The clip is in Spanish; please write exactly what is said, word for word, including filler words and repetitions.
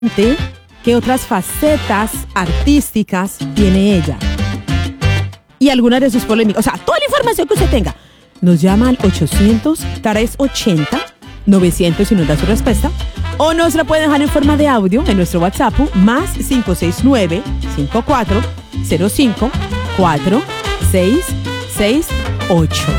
qué otras facetas artísticas tiene ella. Y algunas de sus polémicas. O sea, toda la información que usted tenga. Nos llama al ochocientos, tres ochenta, novecientos y nos da su respuesta. O nos la puede dejar en forma de audio en nuestro WhatsApp más cinco seis nueve, cinco cuatro cero cinco, cuatro seis seis ocho.